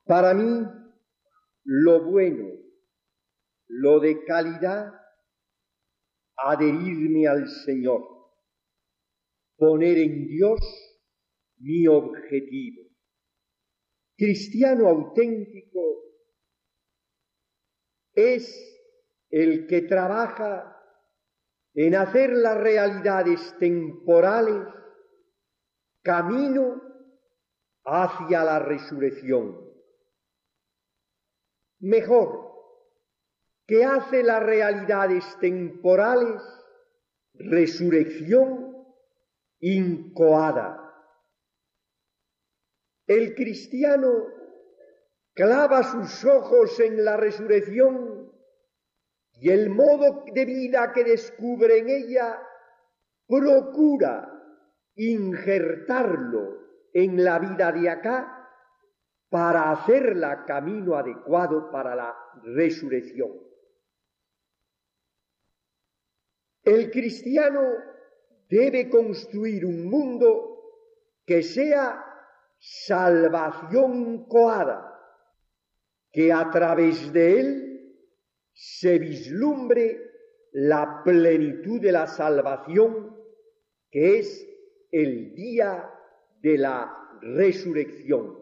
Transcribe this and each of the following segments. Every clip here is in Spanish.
Para mí, lo bueno, lo de calidad, adherirme al Señor, poner en Dios mi objetivo. Cristiano auténtico es el que trabaja en hacer las realidades temporales camino hacia la resurrección. Mejor, que hace las realidades temporales resurrección incoada. El cristiano clava sus ojos en la resurrección y el modo de vida que descubre en ella procura injertarlo en la vida de acá para hacerla camino adecuado para la resurrección. El cristiano debe construir un mundo que sea salvación incoada, que a través de él se vislumbre la plenitud de la salvación, que es el día de la resurrección.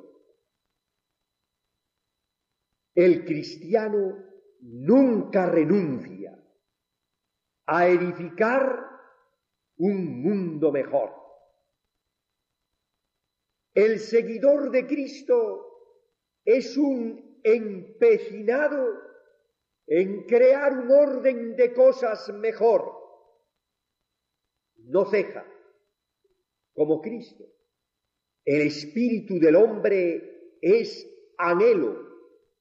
El cristiano nunca renuncia a edificar un mundo mejor. El seguidor de Cristo es un empecinado en crear un orden de cosas mejor. No ceja, como Cristo. El espíritu del hombre es anhelo,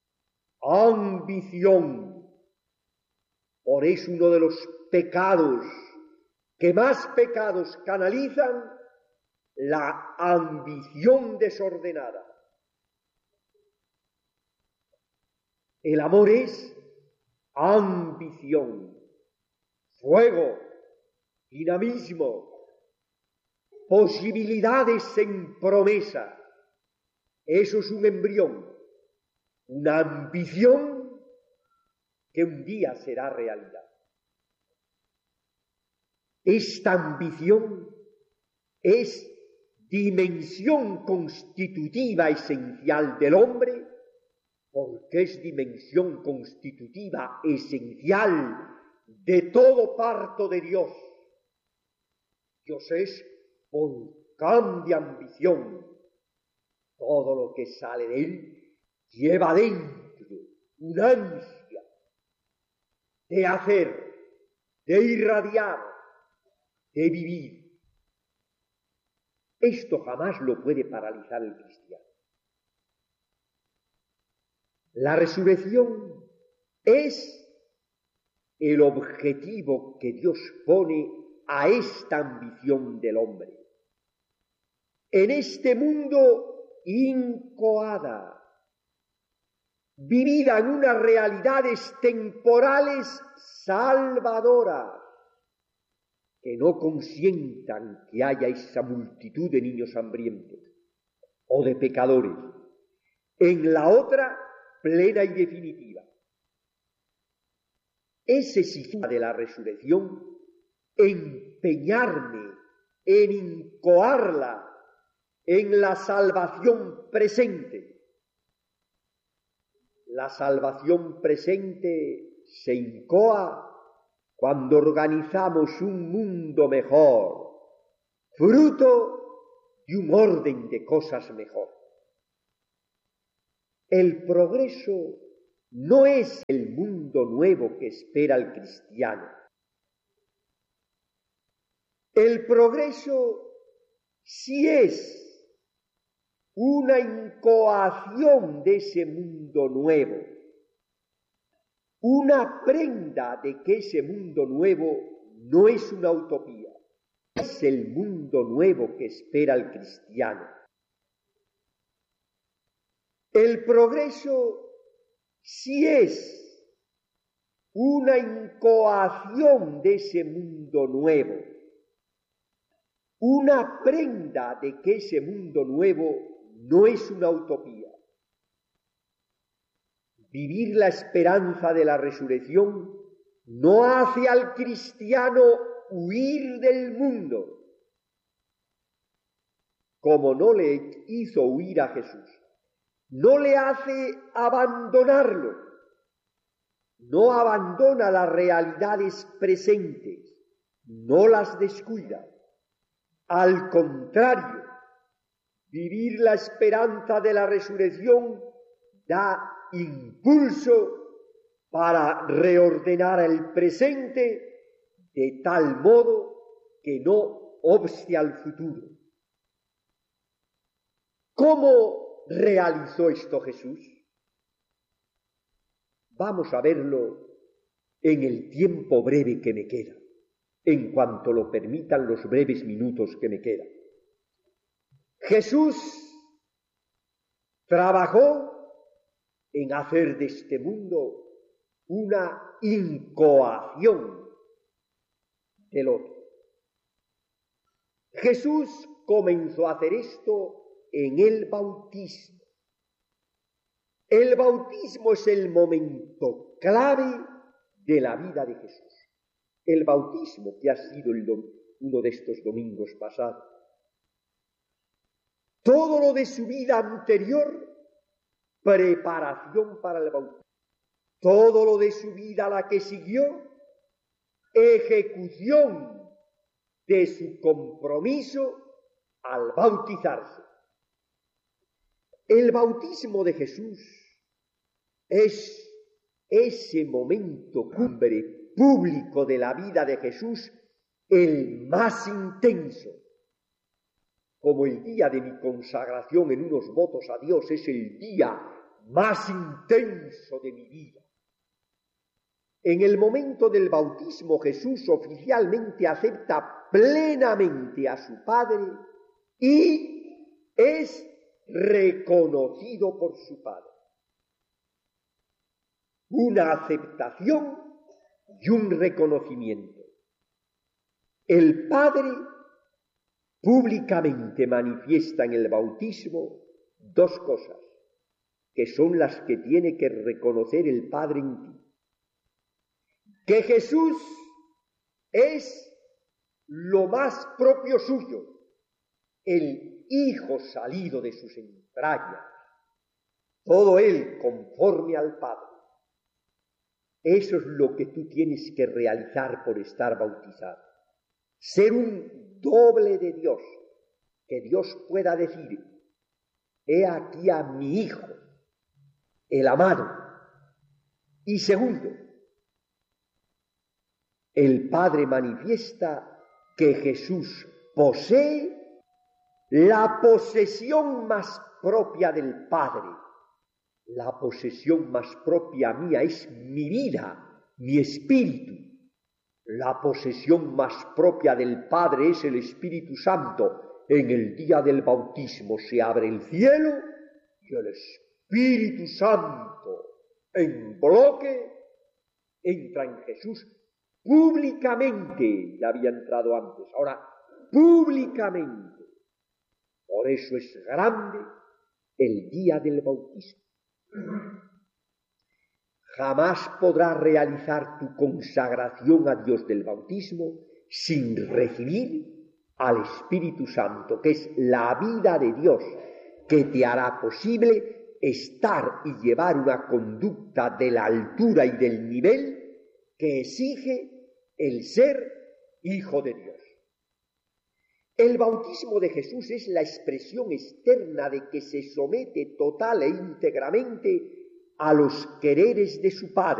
ambición. Por eso uno de los pecados que más pecados canalizan, la ambición desordenada. El amor es ambición, fuego, dinamismo, posibilidades en promesa. Eso es un embrión, una ambición que un día será realidad. Esta ambición es dimensión constitutiva esencial del hombre, porque es dimensión constitutiva esencial de todo parto de Dios. Dios es volcán de ambición. Todo lo que sale de él lleva dentro una ansia de hacer, de irradiar, de vivir. Esto jamás lo puede paralizar el cristiano. La resurrección es el objetivo que Dios pone a esta ambición del hombre. En este mundo incoada, vivida en unas realidades temporales salvadoras, que no consientan que haya esa multitud de niños hambrientos o de pecadores. En la otra, plena y definitiva. Ese signo de la resurrección, empeñarme en incoarla en la salvación presente. La salvación presente se incoa cuando organizamos un mundo mejor, fruto de un orden de cosas mejor. El progreso no es el mundo nuevo que espera el cristiano. El progreso sí es una incoación de ese mundo nuevo, una prenda de que ese mundo nuevo no es una utopía, es el mundo nuevo que espera el cristiano. El progreso sí es una incoación de ese mundo nuevo, una prenda de que ese mundo nuevo no es una utopía, vivir la esperanza de la resurrección no hace al cristiano huir del mundo, como no le hizo huir a Jesús. No le hace abandonarlo, no abandona las realidades presentes, no las descuida. Al contrario, vivir la esperanza de la resurrección da impulso para reordenar el presente de tal modo que no obste al futuro. ¿Cómo realizó esto Jesús? Vamos a verlo en el tiempo breve que me queda, en cuanto lo permitan los breves minutos que me quedan. Jesús trabajó en hacer de este mundo una incoación del otro. Jesús comenzó a hacer esto en el bautismo. El bautismo es el momento clave de la vida de Jesús. El bautismo, que ha sido uno de estos domingos pasados. Todo lo de su vida anterior, preparación para el bautismo. Todo lo de su vida, la que siguió, ejecución de su compromiso al bautizarse. El bautismo de Jesús es ese momento cumbre público de la vida de Jesús, el más intenso. Como el día de mi consagración en unos votos a Dios es el día más intenso de mi vida. En el momento del bautismo Jesús oficialmente acepta plenamente a su Padre y es reconocido por su Padre. Una aceptación y un reconocimiento. El Padre públicamente manifiesta en el bautismo dos cosas, que son las que tiene que reconocer el Padre en ti. Que Jesús es lo más propio suyo, el Hijo salido de sus entrañas, todo él conforme al Padre. Eso es lo que tú tienes que realizar por estar bautizado. Ser un doble de Dios, que Dios pueda decir, he aquí a mi Hijo, el amado. Y segundo, el Padre manifiesta que Jesús posee la posesión más propia del Padre. La posesión más propia mía es mi vida, mi espíritu. La posesión más propia del Padre es el Espíritu Santo. En el día del bautismo se abre el cielo y el Espíritu Santo en bloque entra en Jesús públicamente. Ya había entrado antes, ahora públicamente. Por eso es grande el día del bautismo. Jamás podrás realizar tu consagración a Dios del bautismo sin recibir al Espíritu Santo, que es la vida de Dios, que te hará posible estar y llevar una conducta de la altura y del nivel que exige el ser hijo de Dios. El bautismo de Jesús es la expresión externa de que se somete total e íntegramente a los quereres de su Padre.